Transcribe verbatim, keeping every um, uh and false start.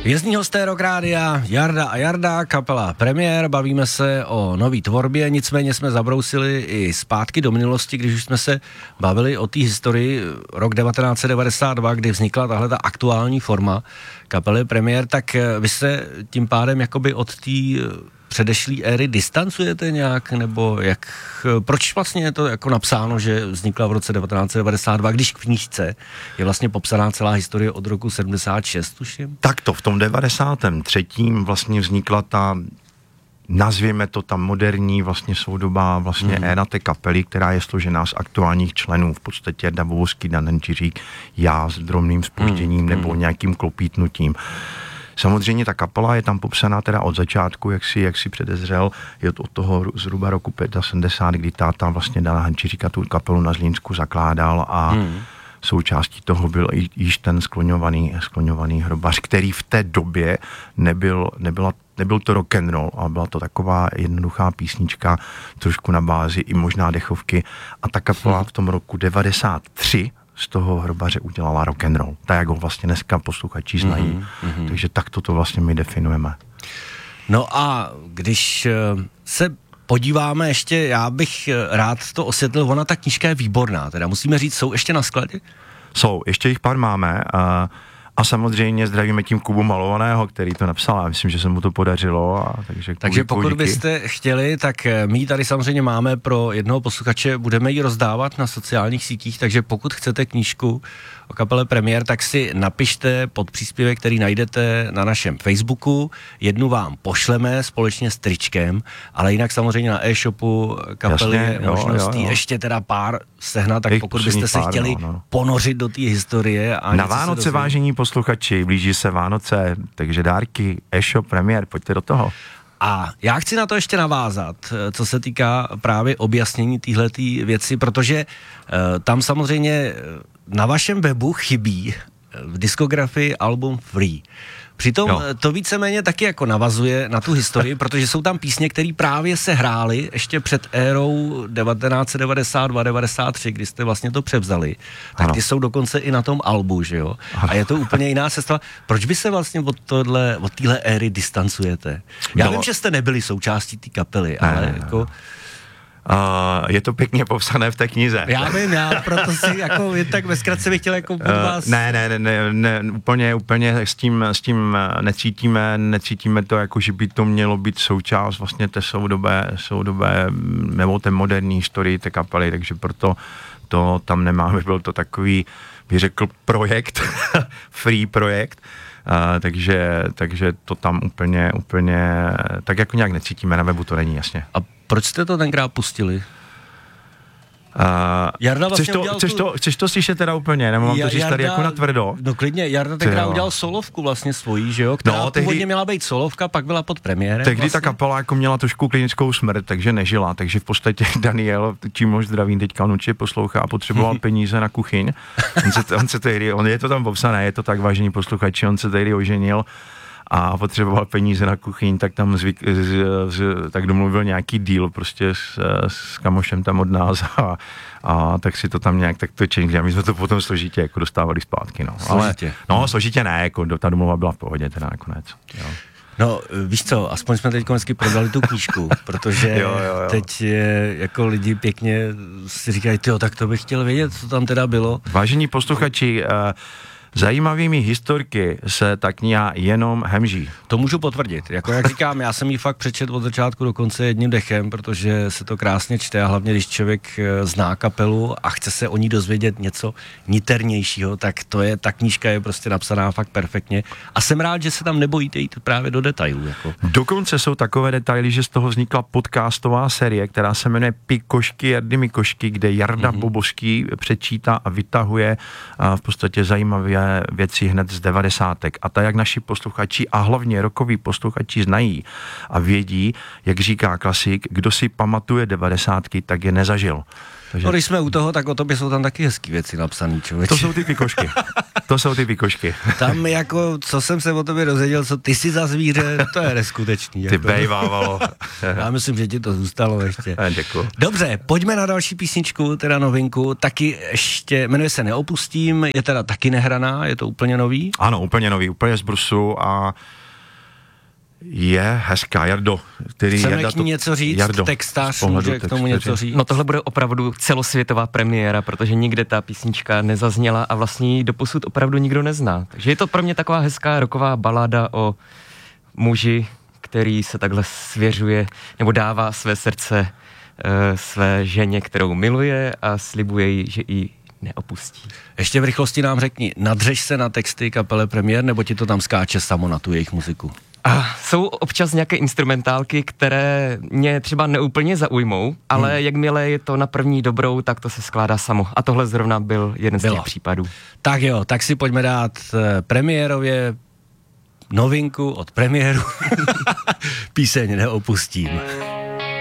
Vězní hosté Rock Rádia, Jarda a Jarda, kapela Premiér, bavíme se o nový tvorbě, nicméně jsme zabrousili i zpátky do minulosti, když už jsme se bavili o té historii rok devatenáct set devadesát dva, kdy vznikla tahle ta aktuální forma kapely Premiér, tak vy se tím pádem jakoby od té předešlý éry distancujete nějak, nebo jak, proč vlastně je to jako napsáno, že vznikla v roce devatenáct set devadesát dva, když v knížce je vlastně popsaná celá historie od roku sedmdesát šest, tuším? Tak to v tom devadesátém třetím vlastně vznikla ta, nazvěme to ta moderní vlastně soudobá vlastně hmm. éra té kapely, která je složená z aktuálních členů, v podstatě Dabovský, Dan Henčiřík, já s drobným zpožděním hmm. nebo nějakým klopítnutím. Samozřejmě ta kapela je tam popsaná teda od začátku, jak si, jak si předezřel, je to od toho zhruba roku sedmdesát pět, kdy táta vlastně Dana Henčiříka tu kapelu na Zlínsku zakládal a hmm. součástí toho byl již ten skloňovaný, skloňovaný hrobař, který v té době nebyl, nebyla, nebyl to rock and roll, ale byla to taková jednoduchá písnička, trošku na bázi i možná dechovky a ta kapela v tom roku devadesát tři z toho hrobaře udělala rock and roll. Tak jak ho vlastně dneska posluchači znají. Mm-hmm. Takže tak to vlastně my definujeme. No a když se podíváme ještě, já bych rád to osvětlil, ona ta knížka je výborná, teda musíme říct, jsou ještě na skladě? Jsou, ještě jich pár máme a, a samozřejmě zdravíme tím Kubu Malovaného, který to napsal, já myslím, že se mu to podařilo. A, takže takže pokud díky. byste chtěli, tak my tady samozřejmě máme pro jednoho posluchače, budeme ji rozdávat na sociálních sítích, takže pokud chcete knížku o kapele Premiér, tak si napište pod příspěvek, který najdete na našem Facebooku, jednu vám pošleme společně s tričkem, ale jinak samozřejmě na e-shopu kapely je možností ještě teda pár sehnat, tak Ej, pokud byste se pár, chtěli no, no. ponořit do té historie. A na Vánoce, vážení posluchači, blíží se Vánoce, takže dárky, e-shop Premiér, pojďte do toho. A já chci na to ještě navázat, co se týká právě objasnění téhletý věci, protože uh, tam samozřejmě na vašem webu chybí v diskografii album Free. Přitom jo. to víceméně taky jako navazuje na tu historii, protože jsou tam písně, které právě se hrály ještě před érou devatenáct set devadesát dva devadesát tři, kdy jste vlastně to převzali. Tak ano. ty jsou dokonce i na tom albu, že jo? A je to úplně jiná sestava. Proč by se vlastně od tohle, od téhle éry distancujete? Já no. vím, že jste nebyli součástí té kapely, ale ne, jako... Uh, je to pěkně popsané v té knize. Já vím, já proto si jako jen tak ve zkratce bych chtěl jako od vás... Uh, ne, ne, ne, ne, úplně, úplně s tím, s tím necítíme, necítíme to jako, že by to mělo být součást vlastně té soudobé, soudobé nebo té moderní historii té kapely, takže proto to tam nemáme, byl to takový, bych řekl, projekt, free projekt, uh, takže, takže to tam úplně, úplně, tak jako nějak necítíme, na webu to není, jasně. A proč jste to tenkrát pustili? Uh, Jarda vlastně chceš, to, chceš, tu... to, chceš to slyšet teda úplně, nebo mám ja, to říct Jarda, tady jako na tvrdo? No klidně, Jarda tenkrát udělal solovku vlastně svojí, že jo? Která no, tehdy, původně měla být solovka, pak byla pod premiérem. Tehdy vlastně. Ta kapela jako měla trošku klinickou smrt, takže nežila, takže v podstatě Daniel, čím mož zdravím, teďka on určitě poslouchá a potřeboval peníze na kuchyň. On se, on se tehdy, on je to tam popsané, je to tak, vážení posluchači, on se tehdy oženil a potřeboval peníze na kuchyň, tak tam zvyk, z, z, tak domluvil nějaký deal prostě s, s kamošem tam od nás a, a tak si to tam nějak tak to činil, my jsme to potom složitě jako dostávali zpátky, no. Složitě. Ale, no, složitě ne, jako ta domluva byla v pohodě teda nakonec, jo. No, víš co, aspoň jsme teď konečně prodali tu knížku, protože jo, jo, jo. teď je, jako lidi pěkně si říkají, tyjo, tak to bych chtěl vědět, co tam teda bylo. Vážení posluchači, uh, zajímavými historky se ta kniha jenom hemží. To můžu potvrdit. Jako jak říkám, já jsem ji fakt přečet od začátku do konce jedním dechem, protože se to krásně čte a hlavně, když člověk zná kapelu a chce se o ní dozvědět něco niternějšího, tak to je, ta knížka je prostě napsaná fakt perfektně. A jsem rád, že se tam nebojíte jít právě do detailů. Jako. Dokonce jsou takové detaily, že z toho vznikla podcastová série, která se jmenuje Pikošky Jardy Mikošky, kde Jarda mm-hmm. Boboský přečítá a vytahuje a v podstatě zajímavé věci hned z devadesátek. A tak, jak naši posluchači a hlavně rockoví posluchači znají a vědí, jak říká klasik, kdo si pamatuje devadesátky, tak je nezažil. Takže... No, když jsme u toho, tak o tobě jsou tam taky hezký věci napsaný, člověče. To jsou ty pikošky. To jsou ty pikošky. Tam jako, co jsem se o tobě dozvěděl, co ty jsi za zvíře, to je neskutečný. Ty jako. bejvávalo. Já myslím, že ti to zůstalo ještě. Děkuji. Dobře, pojďme na další písničku, teda novinku, taky ještě, jmenuje se Neopustím, je teda taky nehraná, je to úplně nový? Ano, úplně nový, úplně z brusu a je hezká. Jardo, který Chceme Jarda k ní to, něco říct, Jardo, textář může k tomu něco říct? No tohle bude opravdu celosvětová premiéra, protože nikde ta písnička nezazněla a vlastně ji doposud opravdu nikdo nezná. Takže je to pro mě taková hezká rocková balada o muži, který se takhle svěřuje nebo dává své srdce e, své ženě, kterou miluje a slibuje jí, že ji neopustí. Ještě v rychlosti nám řekni, nadřeš se na texty kapele Premiér, nebo ti to tam skáče samo na tu jejich muziku? A jsou občas nějaké instrumentálky, které mě třeba neúplně zaujmou, ale hmm. jakmile je to na první dobrou, tak to se skládá samo. A tohle zrovna byl jeden Bylo. z těch případů. Tak jo, tak si pojďme dát premiérově novinku od Premiéru. Píseň Neopustím.